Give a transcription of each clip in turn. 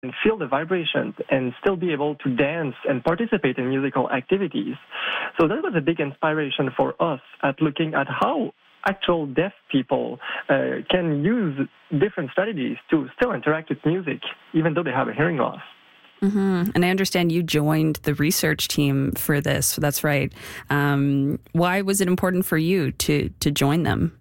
and feel the vibrations and still be able to dance and participate in musical activities. So that was a big inspiration for us at looking at how actual deaf people can use different strategies to still interact with music, even though they have a hearing loss. Mm-hmm. And I understand you joined the research team for this. That's right. Why was it important for you to join them?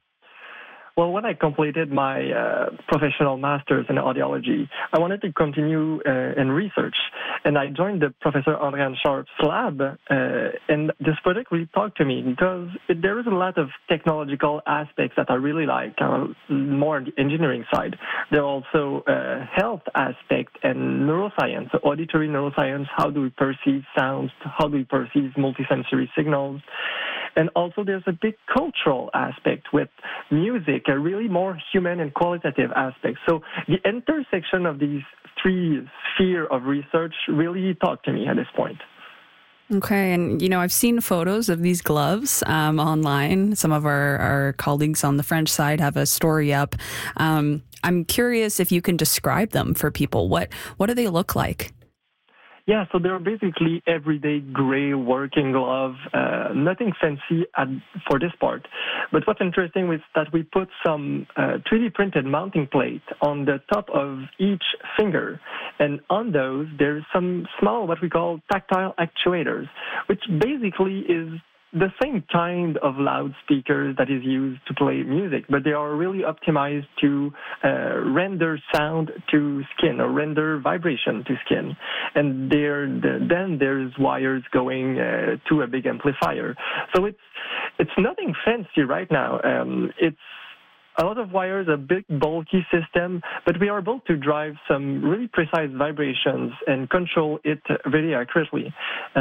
Well, when I completed my professional master's in audiology, I wanted to continue in research. And I joined the Professor Andréan Sharp's lab, and this project really talked to me because there is a lot of technological aspects that I really like, more on the engineering side. There are also health aspect and neuroscience, so auditory neuroscience, how do we perceive sounds, how do we perceive multisensory signals. And also there's a big cultural aspect with music, a really more human and qualitative aspect. So the intersection of these three spheres of research really talked to me at this point. Okay. And, I've seen photos of these gloves online. Some of our colleagues on the French side have a story up. I'm curious if you can describe them for people. What do they look like? Yeah, so they're basically everyday gray working glove, nothing fancy for this part. But what's interesting is that we put some 3D printed mounting plate on the top of each finger. And on those, there's some small, what we call tactile actuators, which basically is the same kind of loudspeakers that is used to play music, but they are really optimized to render sound to skin or render vibration to skin. And then there's wires going to a big amplifier. So it's nothing fancy right now. It's a lot of wires, a big bulky system, but we are able to drive some really precise vibrations and control it very accurately.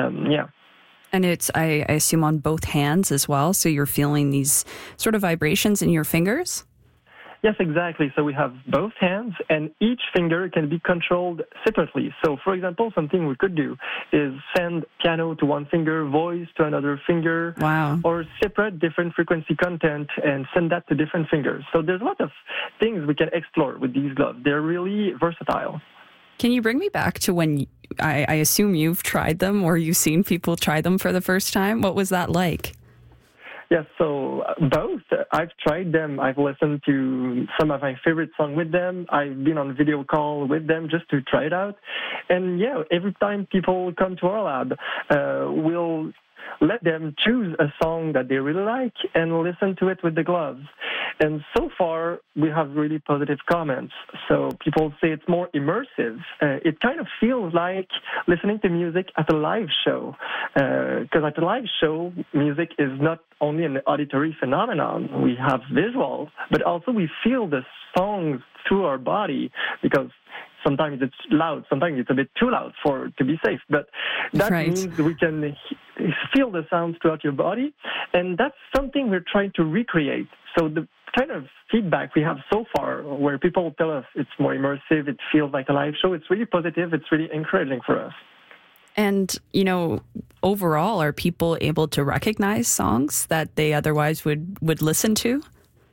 And it's, I assume, on both hands as well. So you're feeling these sort of vibrations in your fingers? Yes, exactly. So we have both hands, and each finger can be controlled separately. So, for example, something we could do is send piano to one finger, voice to another finger, wow, or separate different frequency content and send that to different fingers. So there's a lot of things we can explore with these gloves. They're really versatile. Can you bring me back to when I assume you've tried them or you've seen people try them for the first time? What was that like? Yes, so both. I've tried them. I've listened to some of my favorite songs with them. I've been on video call with them just to try it out. And yeah, every time people come to our lab, we'll let them choose a song that they really like and listen to it with the gloves. And so far, we have really positive comments. So people say it's more immersive. It kind of feels like listening to music at a live show. Because at a live show, music is not only an auditory phenomenon. We have visuals, but also we feel the songs through our body because sometimes it's loud, sometimes it's a bit too loud to be safe. But that means we can feel the sounds throughout your body, and that's something we're trying to recreate. So the kind of feedback we have so far where people tell us it's more immersive, it feels like a live show, it's really positive, it's really encouraging for us. And, overall, are people able to recognize songs that they otherwise would listen to?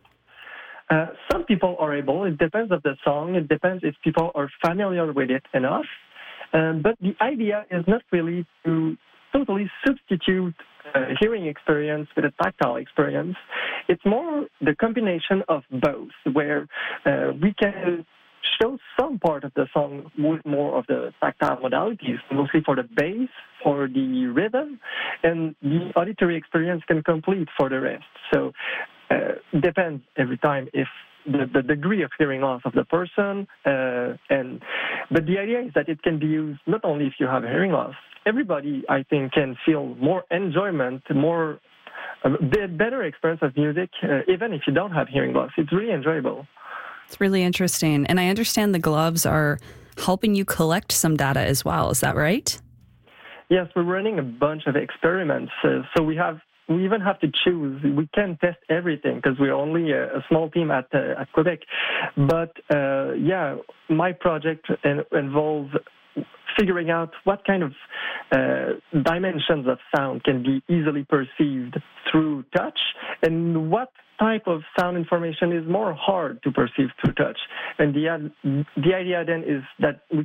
Some people are able. It depends on the song. It depends if people are familiar with it enough. But the idea is not really to totally substitute hearing experience with a tactile experience. It's more the combination of both, where we can show some part of the song with more of the tactile modalities, mostly for the bass, for the rhythm, and the auditory experience can complete for the rest. So depends every time if the degree of hearing loss of the person, but the idea is that it can be used not only if you have a hearing loss. Everybody, I think, can feel more enjoyment, better experience of music, even if you don't have hearing loss. It's really enjoyable. It's really interesting. And I understand the gloves are helping you collect some data as well. Is that right? Yes, we're running a bunch of experiments. So we even have to choose. We can't test everything because we're only a small team at Quebec. But my project involves figuring out what kind of dimensions of sound can be easily perceived through touch, and what type of sound information is more hard to perceive through touch. And the idea then is that we